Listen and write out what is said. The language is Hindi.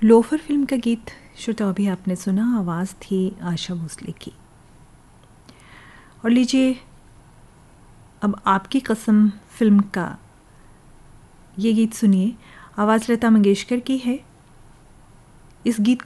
लोफर फिल्म का गीत श्रोता अभी आपने सुना, आवाज़ थी आशा भोसले की। और लीजिए अब आपकी कसम फिल्म का ये गीत सुनिए, आवाज़ लता मंगेशकर की है। इस गीत